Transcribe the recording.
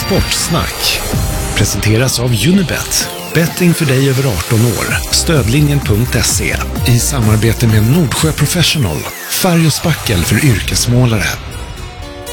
Sportsnack presenteras av Unibet. Betting för dig över 18 år. Stödlinjen.se i samarbete med Nordsjö Professional. Färg och spackel för yrkesmålare.